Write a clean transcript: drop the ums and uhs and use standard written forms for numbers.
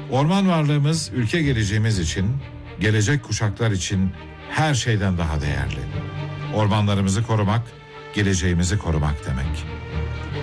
Orman varlığımız ülke geleceğimiz için, gelecek kuşaklar için her şeyden daha değerli. Ormanlarımızı korumak, geleceğimizi korumak demek.